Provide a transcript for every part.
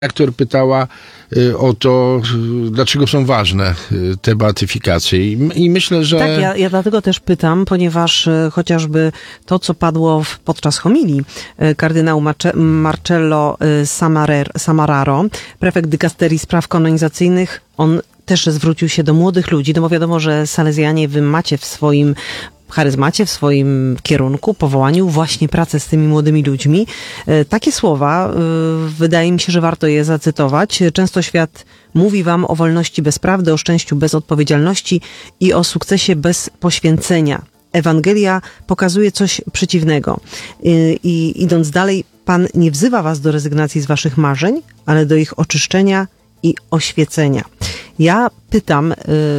Redaktor pytała o to, dlaczego są ważne te beatyfikacje. I myślę, że... Tak, ja dlatego też pytam, ponieważ chociażby to, co padło podczas homilii kardynału Marcello Samararo, prefekt dykasterii spraw kanonizacyjnych, on też zwrócił się do młodych ludzi, no bo wiadomo, że salezjanie wy macie w swoim charyzmacie, w swoim kierunku, powołaniu właśnie pracę z tymi młodymi ludźmi. Takie słowa, wydaje mi się, że warto je zacytować. Często świat mówi wam o wolności bez prawdy, o szczęściu bez odpowiedzialności i o sukcesie bez poświęcenia. Ewangelia pokazuje coś przeciwnego. I idąc dalej, Pan nie wzywa was do rezygnacji z waszych marzeń, ale do ich oczyszczenia i oświecenia. Ja pytam,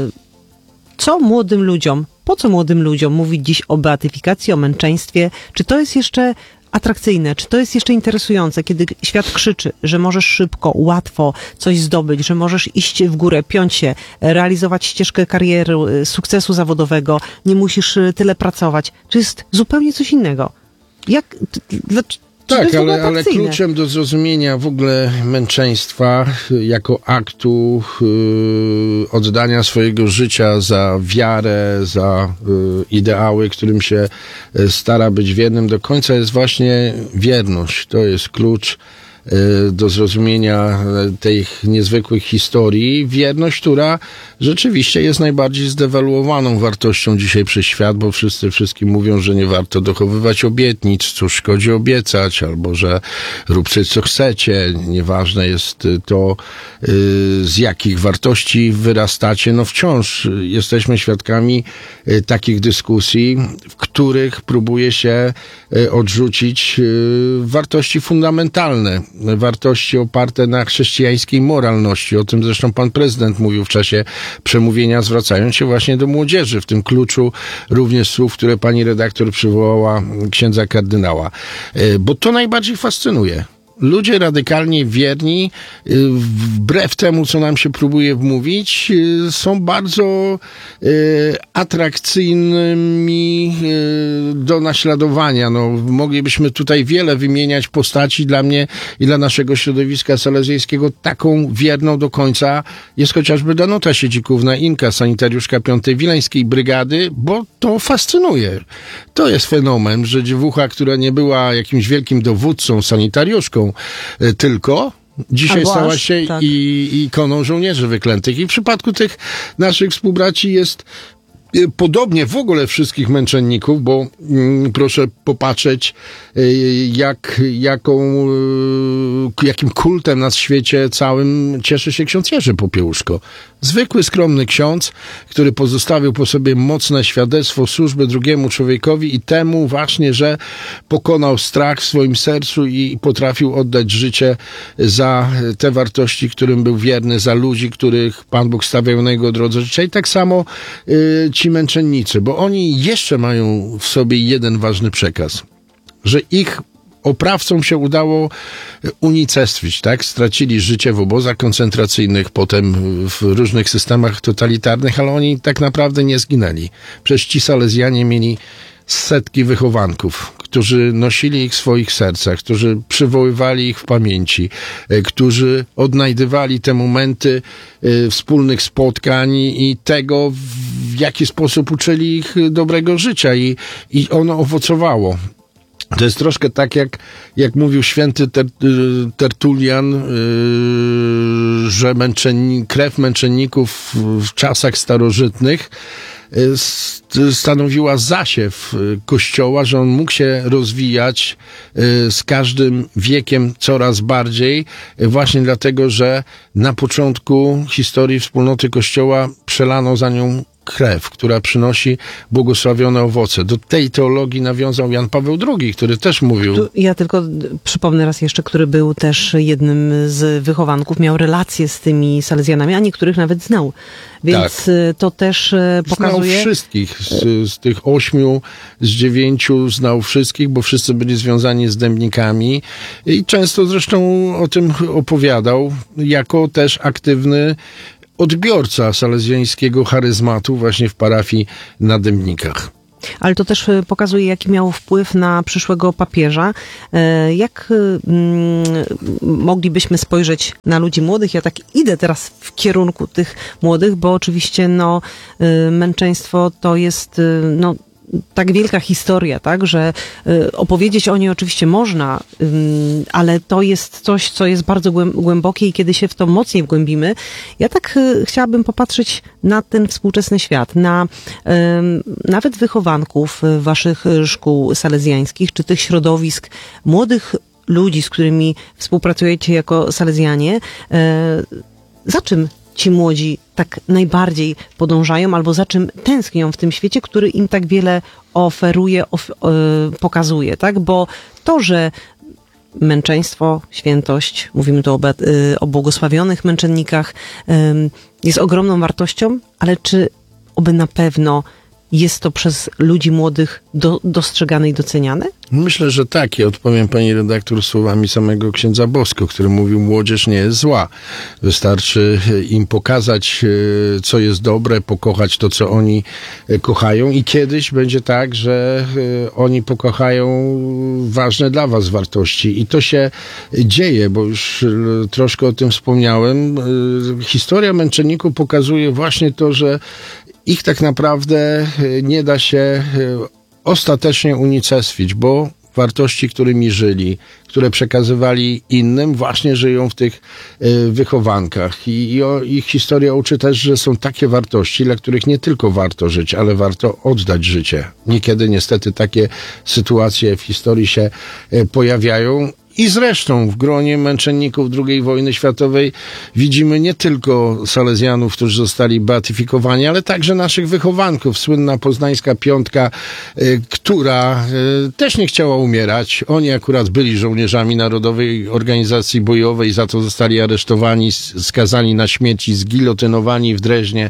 po co młodym ludziom mówić dziś o beatyfikacji, o męczeństwie? Czy to jest jeszcze atrakcyjne? Czy to jest jeszcze interesujące, kiedy świat krzyczy, że możesz szybko, łatwo coś zdobyć, że możesz iść w górę, piąć się, realizować ścieżkę kariery, sukcesu zawodowego, nie musisz tyle pracować? Czy jest zupełnie coś innego? Tak, ale kluczem do zrozumienia w ogóle męczeństwa jako aktu oddania swojego życia za wiarę, za ideały, którym się stara być wiernym do końca, jest właśnie wierność. To jest klucz do zrozumienia tych niezwykłych historii. Wierność, która rzeczywiście jest najbardziej zdewaluowaną wartością dzisiaj przez świat, bo wszyscy wszystkim mówią, że nie warto dochowywać obietnic, cóż szkodzi obiecać, albo że róbcie co chcecie. Nieważne jest to, z jakich wartości wyrastacie. No wciąż jesteśmy świadkami takich dyskusji, w których próbuje się odrzucić wartości fundamentalne, wartości oparte na chrześcijańskiej moralności. O tym zresztą pan prezydent mówił w czasie przemówienia, zwracając się właśnie do młodzieży, w tym kluczu również słów, które pani redaktor przywołała księdza kardynała. Bo to najbardziej fascynuje. Ludzie radykalnie wierni, wbrew temu, co nam się próbuje wmówić, są bardzo atrakcyjnymi do naśladowania. No, moglibyśmy tutaj wiele wymieniać postaci. Dla mnie i dla naszego środowiska salezjańskiego taką wierną do końca jest chociażby Danuta Siedzikówna, Inka, sanitariuszka 5. Wileńskiej Brygady, bo to fascynuje. To jest fenomen, że dziewucha, która nie była jakimś wielkim dowódcą, sanitariuszką, tylko dzisiaj stała się ikoną żołnierzy wyklętych. I w przypadku tych naszych współbraci jest podobnie w ogóle wszystkich męczenników, bo proszę popatrzeć, jakim kultem na świecie całym cieszy się ksiądz Jerzy Popiełuszko. Zwykły, skromny ksiądz, który pozostawił po sobie mocne świadectwo służby drugiemu człowiekowi i temu właśnie, że pokonał strach w swoim sercu i potrafił oddać życie za te wartości, którym był wierny, za ludzi, których Pan Bóg stawiał na jego drodze życia. I tak samo ci męczennicy, bo oni jeszcze mają w sobie jeden ważny przekaz, że ich oprawcom się udało unicestwić, tak? Stracili życie w obozach koncentracyjnych, potem w różnych systemach totalitarnych, ale oni tak naprawdę nie zginęli. Przecież ci salezjanie mieli setki wychowanków, którzy nosili ich w swoich sercach, którzy przywoływali ich w pamięci, którzy odnajdywali te momenty wspólnych spotkań i tego, w jaki sposób uczyli ich dobrego życia i ono owocowało. To jest troszkę tak, jak mówił święty Tertulian, że krew męczenników w czasach starożytnych stanowiła zasiew Kościoła, że on mógł się rozwijać z każdym wiekiem coraz bardziej, właśnie dlatego, że na początku historii wspólnoty Kościoła przelano za nią krew, która przynosi błogosławione owoce. Do tej teologii nawiązał Jan Paweł II, który też mówił... Ja tylko przypomnę raz jeszcze, który był też jednym z wychowanków, miał relacje z tymi salezjanami, a niektórych nawet znał. Więc to też pokazuje... Znał wszystkich. Z tych 8, z 9 znał wszystkich, bo wszyscy byli związani z dębnikami i często zresztą o tym opowiadał, jako też aktywny odbiorca salezjańskiego charyzmatu właśnie w parafii na Dębnikach. Ale to też pokazuje, jaki miał wpływ na przyszłego papieża. Jak moglibyśmy spojrzeć na ludzi młodych? Ja tak idę teraz w kierunku tych młodych, bo oczywiście męczeństwo to jest tak wielka historia, tak, że opowiedzieć o niej oczywiście można, ale to jest coś, co jest bardzo głębokie i kiedy się w to mocniej wgłębimy, ja tak chciałabym popatrzeć na ten współczesny świat, na nawet wychowanków waszych szkół salezjańskich, czy tych środowisk młodych ludzi, z którymi współpracujecie jako salezjanie. Za czym ci młodzi tak najbardziej podążają, albo za czym tęsknią w tym świecie, który im tak wiele oferuje, pokazuje, tak? Bo to, że męczeństwo, świętość, mówimy tu o błogosławionych męczennikach, jest ogromną wartością, ale czy oby na pewno jest to przez ludzi młodych dostrzegane i doceniane? Myślę, że tak. Ja odpowiem pani redaktor słowami samego księdza Bosko, który mówił, młodzież nie jest zła. Wystarczy im pokazać, co jest dobre, pokochać to, co oni kochają i kiedyś będzie tak, że oni pokochają ważne dla was wartości. I to się dzieje, bo już troszkę o tym wspomniałem. Historia męczenników pokazuje właśnie to, że ich tak naprawdę nie da się ostatecznie unicestwić, bo wartości, którymi żyli, które przekazywali innym, właśnie żyją w tych wychowankach. I ich historia uczy też, że są takie wartości, dla których nie tylko warto żyć, ale warto oddać życie. Niekiedy niestety takie sytuacje w historii się pojawiają. I zresztą w gronie męczenników II wojny światowej widzimy nie tylko salezjanów, którzy zostali beatyfikowani, ale także naszych wychowanków. Słynna poznańska piątka, która też nie chciała umierać. Oni akurat byli żołnierzami Narodowej Organizacji Bojowej, za to zostali aresztowani, skazani na śmierć i zgilotynowani w Dreźnie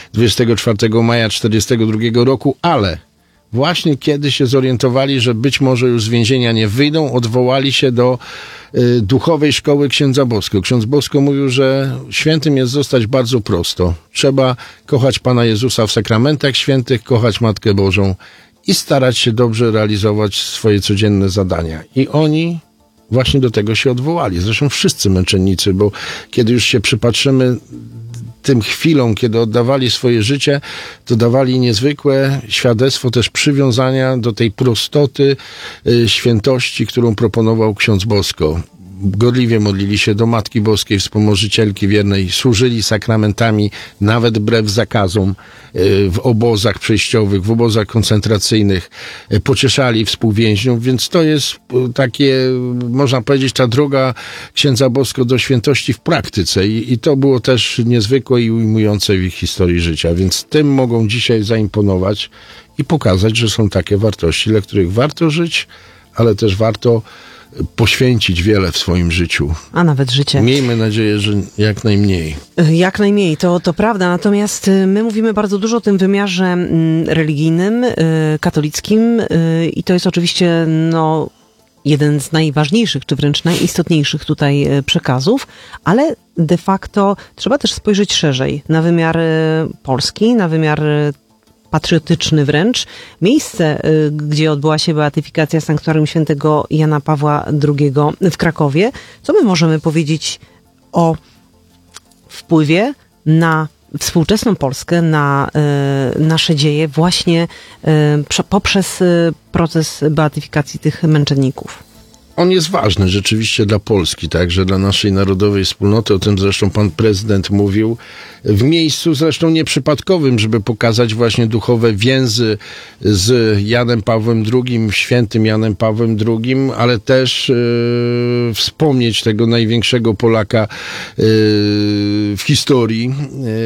24 maja 1942 roku, ale właśnie kiedy się zorientowali, że być może już z więzienia nie wyjdą, odwołali się do duchowej szkoły księdza Bosko. Ksiądz Bosko mówił, że świętym jest zostać bardzo prosto. Trzeba kochać Pana Jezusa w sakramentach świętych, kochać Matkę Bożą i starać się dobrze realizować swoje codzienne zadania. I oni właśnie do tego się odwołali. Zresztą wszyscy męczennicy, bo kiedy już się przypatrzymy tym chwilom, kiedy oddawali swoje życie, to dawali niezwykłe świadectwo też przywiązania do tej prostoty, świętości, którą proponował ksiądz Bosko. Gorliwie modlili się do Matki Boskiej, Wspomożycielki Wiernej, służyli sakramentami, nawet wbrew zakazom, w obozach przejściowych, w obozach koncentracyjnych, pocieszali współwięźniów, więc to jest takie, można powiedzieć, ta droga księdza Bosko do świętości w praktyce i to było też niezwykłe i ujmujące w ich historii życia, więc tym mogą dzisiaj zaimponować i pokazać, że są takie wartości, dla których warto żyć, ale też warto poświęcić wiele w swoim życiu. A nawet życie. Miejmy nadzieję, że jak najmniej. Jak najmniej, to prawda. Natomiast my mówimy bardzo dużo o tym wymiarze religijnym, katolickim i to jest oczywiście jeden z najważniejszych, czy wręcz najistotniejszych tutaj przekazów, ale de facto trzeba też spojrzeć szerzej na wymiar polski, na wymiar patriotyczny wręcz. Miejsce, gdzie odbyła się beatyfikacja Sanktuarium Świętego Jana Pawła II w Krakowie. Co my możemy powiedzieć o wpływie na współczesną Polskę, na nasze dzieje właśnie poprzez proces beatyfikacji tych męczenników? On jest ważny rzeczywiście dla Polski, także dla naszej narodowej wspólnoty. O tym zresztą pan prezydent mówił w miejscu zresztą nieprzypadkowym, żeby pokazać właśnie duchowe więzy z Janem Pawłem II, świętym Janem Pawłem II, ale też wspomnieć tego największego Polaka w historii,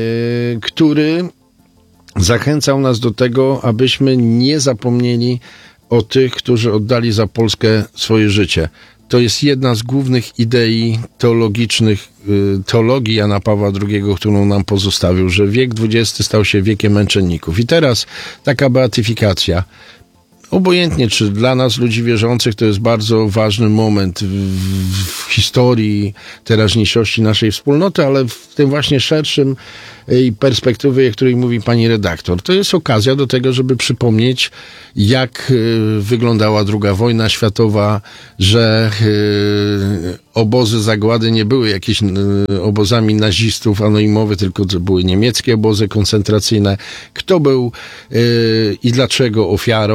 który zachęcał nas do tego, abyśmy nie zapomnieli o tych, którzy oddali za Polskę swoje życie. To jest jedna z głównych idei teologicznych, teologii Jana Pawła II, którą nam pozostawił, że wiek XX stał się wiekiem męczenników. I teraz taka beatyfikacja. Obojętnie, czy dla nas, ludzi wierzących, to jest bardzo ważny moment w historii teraźniejszości naszej wspólnoty, ale w tym właśnie szerszym i perspektywy, o której mówi pani redaktor. To jest okazja do tego, żeby przypomnieć, jak wyglądała II wojna światowa, że obozy zagłady nie były jakieś obozami nazistów anonimowe, tylko to były niemieckie obozy koncentracyjne. Kto był i dlaczego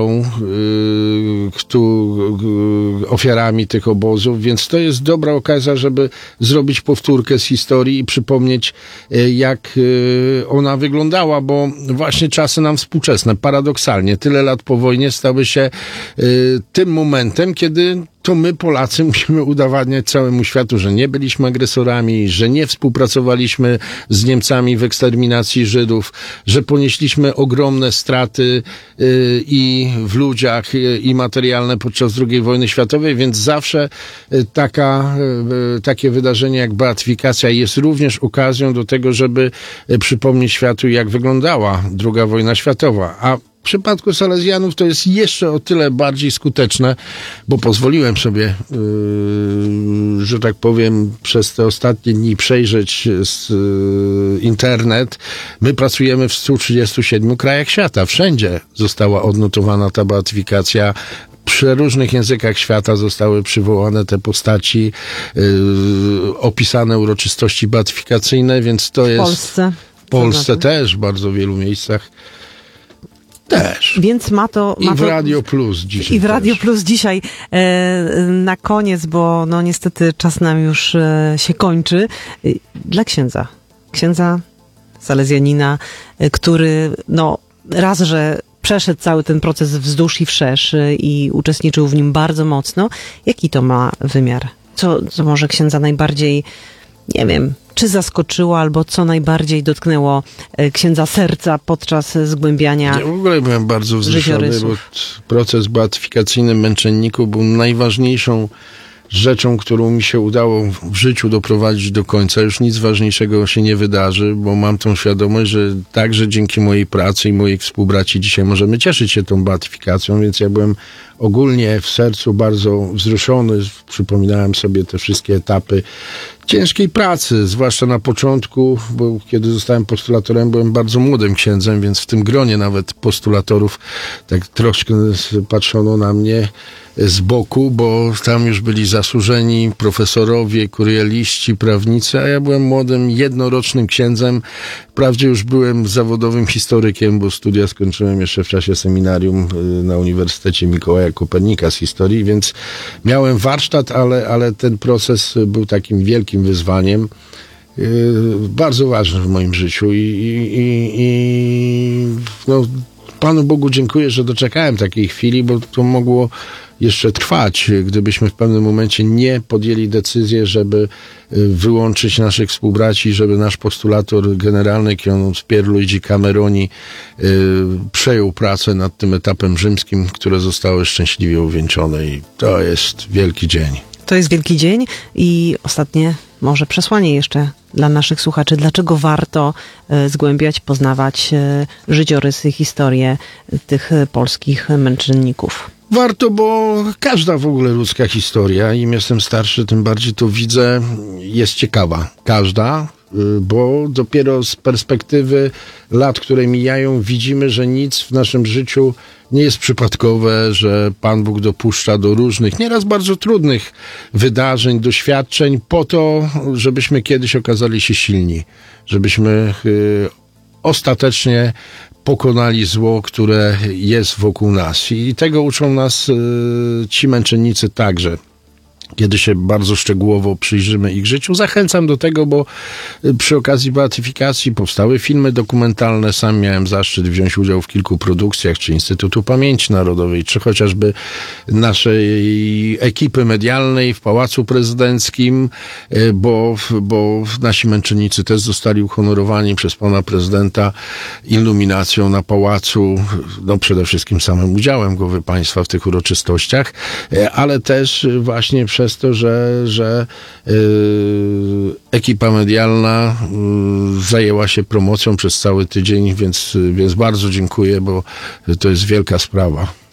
ofiarami tych obozów, więc to jest dobra okazja, żeby zrobić powtórkę z historii i przypomnieć, jak ona wyglądała, bo właśnie czasy nam współczesne, paradoksalnie, tyle lat po wojnie stały się tym momentem, kiedy to my, Polacy, musimy udowadniać całemu światu, że nie byliśmy agresorami, że nie współpracowaliśmy z Niemcami w eksterminacji Żydów, że ponieśliśmy ogromne straty i w ludziach, i materialne podczas II wojny światowej, więc zawsze takie wydarzenie jak beatyfikacja jest również okazją do tego, żeby przypomnieć światu, jak wyglądała II wojna światowa. A w przypadku Salezjanów to jest jeszcze o tyle bardziej skuteczne, bo pozwoliłem sobie, że tak powiem, przez te ostatnie dni przejrzeć internet. My pracujemy w 137 krajach świata. Wszędzie została odnotowana ta beatyfikacja. W przeróżnych językach świata zostały przywołane te postaci, opisane uroczystości beatyfikacyjne, więc to jest... W Polsce też, w bardzo wielu miejscach. Też. Więc ma to... I w Radio Plus dzisiaj. I w Radio Plus dzisiaj na koniec, bo no niestety czas nam już się kończy. Dla księdza salezjanina, który no raz, że przeszedł cały ten proces wzdłuż i wszerz i uczestniczył w nim bardzo mocno. Jaki to ma wymiar? Co może księdza najbardziej, nie wiem, czy zaskoczyło, albo co najbardziej dotknęło księdza serca podczas zgłębiania? Ja w ogóle byłem bardzo wzruszony, bo proces beatyfikacyjny męczenników był najważniejszą rzeczą, którą mi się udało w życiu doprowadzić do końca. Już nic ważniejszego się nie wydarzy, bo mam tą świadomość, że także dzięki mojej pracy i moich współbraci dzisiaj możemy cieszyć się tą beatyfikacją, więc ja byłem ogólnie w sercu bardzo wzruszony. Przypominałem sobie te wszystkie etapy ciężkiej pracy, zwłaszcza na początku, bo kiedy zostałem postulatorem, byłem bardzo młodym księdzem, więc w tym gronie nawet postulatorów tak troszkę patrzono na mnie z boku, bo tam już byli zasłużeni profesorowie, kurieliści, prawnicy, a ja byłem młodym, jednorocznym księdzem. Wprawdzie już byłem zawodowym historykiem, bo studia skończyłem jeszcze w czasie seminarium na Uniwersytecie Mikołaja Kopernika z historii, więc miałem warsztat, ale ten proces był takim wielkim wyzwaniem, bardzo ważnym w moim życiu i no, Panu Bogu dziękuję, że doczekałem takiej chwili, bo to mogło jeszcze trwać, gdybyśmy w pewnym momencie nie podjęli decyzji, żeby wyłączyć naszych współbraci, żeby nasz postulator generalny, ksiądz Pierluigi Cameroni, przejął pracę nad tym etapem rzymskim, które zostały szczęśliwie uwieńczone i to jest wielki dzień. To jest wielki dzień i ostatnie może przesłanie jeszcze dla naszych słuchaczy. Dlaczego warto zgłębiać, poznawać życiorysy, historię tych polskich męczenników? Warto, bo każda w ogóle ludzka historia, im jestem starszy, tym bardziej to widzę, jest ciekawa. Każda, bo dopiero z perspektywy lat, które mijają, widzimy, że nic w naszym życiu nie jest przypadkowe, że Pan Bóg dopuszcza do różnych, nieraz bardzo trudnych wydarzeń, doświadczeń po to, żebyśmy kiedyś okazali się silni, żebyśmy ostatecznie pokonali zło, które jest wokół nas. I tego uczą nas ci męczennicy także. Kiedy się bardzo szczegółowo przyjrzymy ich życiu. Zachęcam do tego, bo przy okazji beatyfikacji powstały filmy dokumentalne. Sam miałem zaszczyt wziąć udział w kilku produkcjach, czy Instytutu Pamięci Narodowej, czy chociażby naszej ekipy medialnej w Pałacu Prezydenckim, bo nasi męczennicy też zostali uhonorowani przez pana prezydenta iluminacją na pałacu, no przede wszystkim samym udziałem głowy państwa w tych uroczystościach, ale też właśnie przez to, że ekipa medialna zajęła się promocją przez cały tydzień, więc bardzo dziękuję, bo to jest wielka sprawa.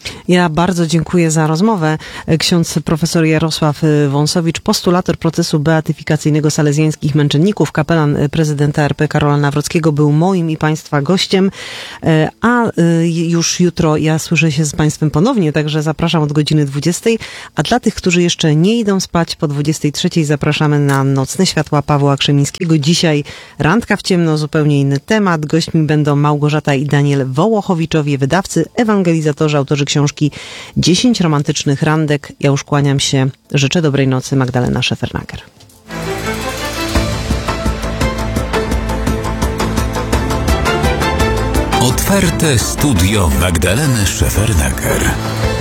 Ja bardzo dziękuję za rozmowę. Ksiądz profesor Jarosław Wąsowicz, postulator procesu beatyfikacyjnego salezjańskich męczenników, kapelan prezydenta RP Karola Nawrockiego, był moim i Państwa gościem, a już jutro ja słyszę się z Państwem ponownie, także zapraszam od godziny 20, a dla tych, którzy jeszcze nie idą spać, po 23 zapraszamy na Nocne Światła Pawła Krzemińskiego. Dzisiaj randka w ciemno, zupełnie inny temat. Gośćmi będą Małgorzata i Daniel Wołochowiczowie, wydawcy, ewangelizatorze, autorzy książki 10 romantycznych randek. Ja już kłaniam się. Życzę dobrej nocy. Magdalena Szefernaker. Otwarte studio Magdaleny Szefernaker.